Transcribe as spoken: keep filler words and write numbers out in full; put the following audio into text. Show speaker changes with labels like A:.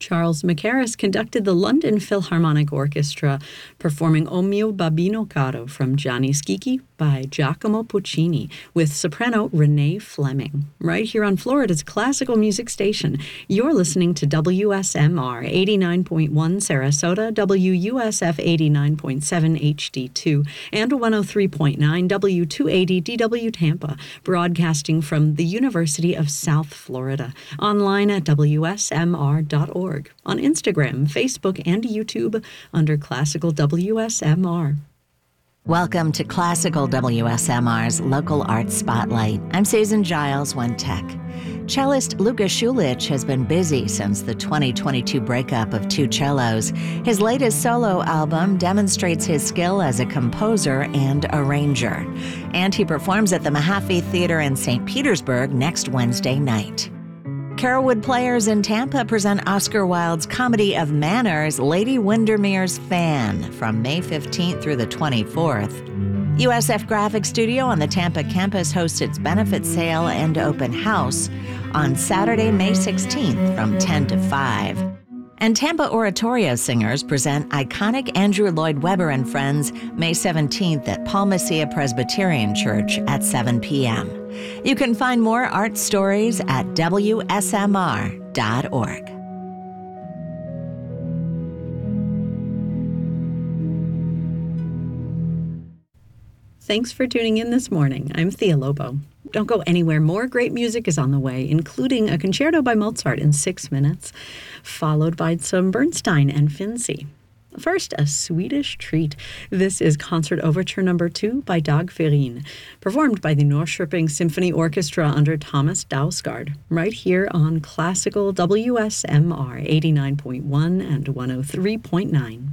A: Charles Mackerras conducted the London Philharmonic Orchestra, performing O mio babbino caro from Gianni Schicchi by Giacomo Puccini with soprano Renee Fleming. Right here on Florida's classical music station, you're listening to W S M R eighty-nine point one Sarasota, W U S F eighty-nine point seven H D two, and one oh three point nine W two eighty D W Tampa, broadcasting from the University of South Florida, online at W S M R dot org. On Instagram, Facebook, and YouTube under Classical W S M R.
B: Welcome to Classical W S M R's Local Arts Spotlight. I'm Susan Giles, One Tech. Cellist Luka Schulich has been busy since the twenty twenty-two breakup of two cellos. His latest solo album demonstrates his skill as a composer and arranger. And he performs at the Mahaffey Theater in Saint Petersburg next Wednesday night. Carolwood Players in Tampa present Oscar Wilde's comedy of manners, Lady Windermere's Fan, from May fifteenth through the twenty-fourth. U S F Graphic Studio on the Tampa campus hosts its benefit sale and open house on Saturday, May sixteenth from ten to five. And Tampa Oratorio Singers present iconic Andrew Lloyd Webber and Friends May seventeenth at Palmacia Presbyterian Church at seven p.m. You can find more art stories at W S M R dot org.
A: Thanks for tuning in this morning. I'm Thea Lobo. Don't go anywhere. More great music is on the way, including a concerto by Mozart in six minutes, followed by some Bernstein and Finzi. First, a Swedish treat. This is Concert Overture Number two by Dag Ferrin, performed by the Norrköping Symphony Orchestra under Thomas Dausgaard, right here on Classical W S M R eighty-nine point one and one oh three point nine.